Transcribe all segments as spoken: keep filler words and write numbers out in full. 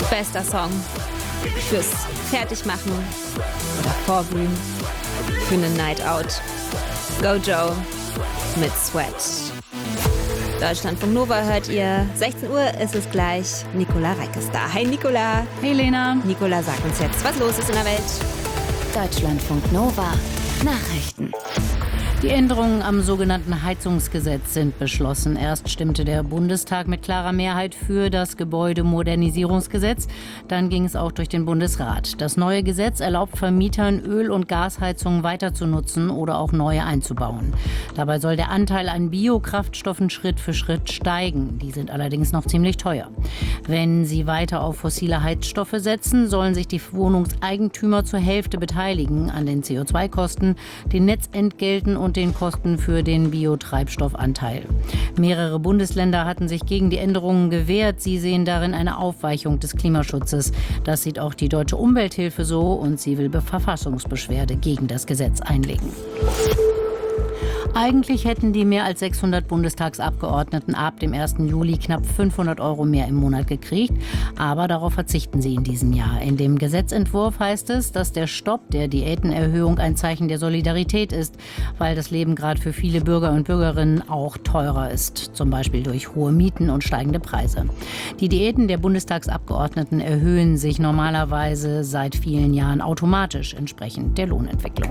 Bester Song fürs Fertigmachen oder Vorglühen für eine Night Out. Gojo mit Sweat. Deutschlandfunk Nova hört ihr. sechzehn Uhr ist es gleich. Nicola Reck ist da. Hi Nicola. Hey Lena. Nicola, sag uns jetzt, was los ist in der Welt. Deutschlandfunk Nova Nachrichten. Die Änderungen am sogenannten Heizungsgesetz sind beschlossen. Erst stimmte der Bundestag mit klarer Mehrheit für das Gebäudemodernisierungsgesetz. Dann ging es auch durch den Bundesrat. Das neue Gesetz erlaubt Vermietern, Öl- und Gasheizungen weiter zu nutzen oder auch neue einzubauen. Dabei soll der Anteil an Biokraftstoffen Schritt für Schritt steigen. Die sind allerdings noch ziemlich teuer. Wenn sie weiter auf fossile Heizstoffe setzen, sollen sich die Wohnungseigentümer zur Hälfte beteiligen an den C O zwei Kosten, den Netzentgelten und und den Kosten für den Biotreibstoffanteil. Mehrere Bundesländer hatten sich gegen die Änderungen gewehrt. Sie sehen darin eine Aufweichung des Klimaschutzes. Das sieht auch die Deutsche Umwelthilfe so und sie will Verfassungsbeschwerde gegen das Gesetz einlegen. Eigentlich hätten die mehr als sechshundert Bundestagsabgeordneten ab dem ersten Juli knapp fünfhundert Euro mehr im Monat gekriegt. Aber darauf verzichten sie in diesem Jahr. In dem Gesetzentwurf heißt es, dass der Stopp der Diätenerhöhung ein Zeichen der Solidarität ist, weil das Leben gerade für viele Bürger und Bürgerinnen auch teurer ist. Zum Beispiel durch hohe Mieten und steigende Preise. Die Diäten der Bundestagsabgeordneten erhöhen sich normalerweise seit vielen Jahren automatisch entsprechend der Lohnentwicklung.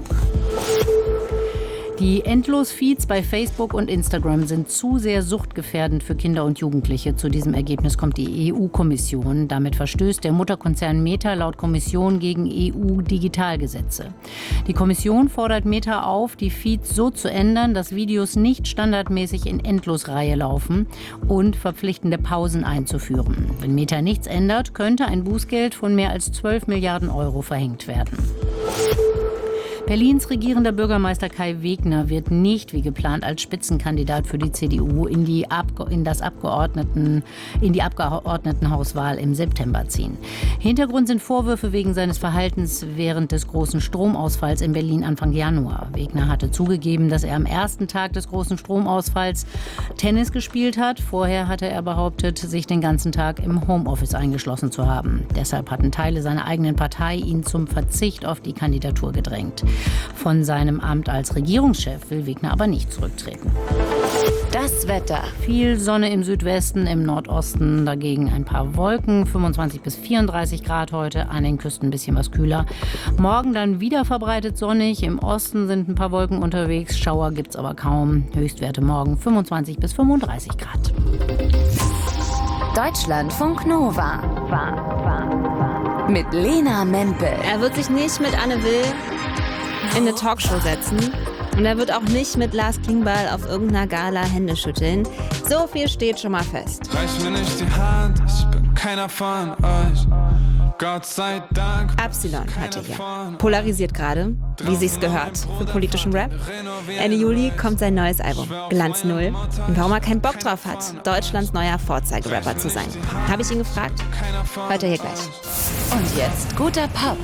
Die Endlos-Feeds bei Facebook und Instagram sind zu sehr suchtgefährdend für Kinder und Jugendliche. Zu diesem Ergebnis kommt die E U-Kommission. Damit verstößt der Mutterkonzern Meta laut Kommission gegen E U-Digitalgesetze. Die Kommission fordert Meta auf, die Feeds so zu ändern, dass Videos nicht standardmäßig in Endlosreihe laufen und verpflichtende Pausen einzuführen. Wenn Meta nichts ändert, könnte ein Bußgeld von mehr als zwölf Milliarden Euro verhängt werden. Berlins regierender Bürgermeister Kai Wegner wird nicht wie geplant als Spitzenkandidat für die C D U in die, Abge- in das Abgeordneten, in die Abgeordnetenhauswahl im September ziehen. Hintergrund sind Vorwürfe wegen seines Verhaltens während des großen Stromausfalls in Berlin Anfang Januar. Wegner hatte zugegeben, dass er am ersten Tag des großen Stromausfalls Tennis gespielt hat. Vorher hatte er behauptet, sich den ganzen Tag im Homeoffice eingeschlossen zu haben. Deshalb hatten Teile seiner eigenen Partei ihn zum Verzicht auf die Kandidatur gedrängt. Von seinem Amt als Regierungschef will Wegner aber nicht zurücktreten. Das Wetter. Viel Sonne im Südwesten, im Nordosten dagegen ein paar Wolken. fünfundzwanzig bis vierunddreißig Grad heute, an den Küsten ein bisschen was kühler. Morgen dann wieder verbreitet sonnig. Im Osten sind ein paar Wolken unterwegs. Schauer gibt's aber kaum. Höchstwerte morgen fünfundzwanzig bis fünfunddreißig Grad. Deutschlandfunk Nova. War, war, war. Mit Lena Mempel. Er wird sich nicht mit Anne Will in eine Talkshow setzen. Und er wird auch nicht mit Lars Klingbeil auf irgendeiner Gala Hände schütteln. So viel steht schon mal fest. Reich mir nicht die Hand, ich bin keiner von euch. Gott sei Dank. Absilon heute hier. Polarisiert gerade, wie sich's gehört, für politischen Rap. Ende Juli kommt sein neues Album, Glanz Null. Und warum er keinen Bock drauf hat, Deutschlands neuer Vorzeigerapper zu sein. Habe ich ihn gefragt? Hört er hier gleich. Und jetzt guter Pop.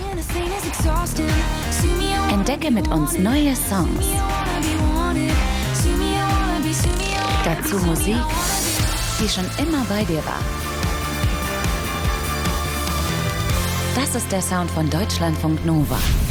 Entdecke mit uns neue Songs. Dazu Musik, die schon immer bei dir war. Das ist der Sound von Deutschlandfunk Nova.